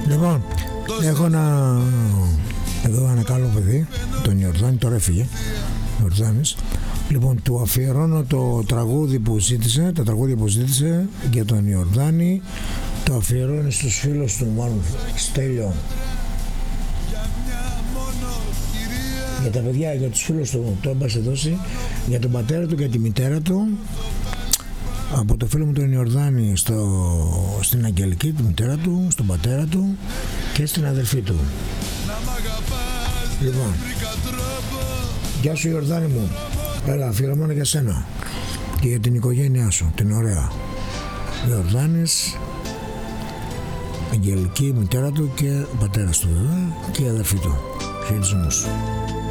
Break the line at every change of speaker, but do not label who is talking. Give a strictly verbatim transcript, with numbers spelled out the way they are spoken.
Λοιπόν, έχω ένα, εδώ ένα καλό παιδί, τον Ιορδάνη, τώρα έφυγε, Ιορδάνης. Λοιπόν, του αφιερώνω το τραγούδι που ζήτησε, τα τραγούδια που ζήτησε για τον Ιορδάνη. Το αφιερώνει στους φίλους του, μάλλον Στέλιο. Για τα παιδιά, για τους φίλους του, το έμπασε δώσει, για τον πατέρα του, για τη μητέρα του. Από το φίλο μου τον Ιορδάνη στο, στην Αγγελική, τη μητέρα του, στον πατέρα του και στην αδερφή του. Λοιπόν, γεια σου Ιορδάνη μου, έλα αφιερωμένο για σένα και για την οικογένειά σου, την ωραία. Ιορδάνης, Αγγελική, η μητέρα του και ο πατέρας του βέβαια και η αδερφή του. Χαιρετισμούς.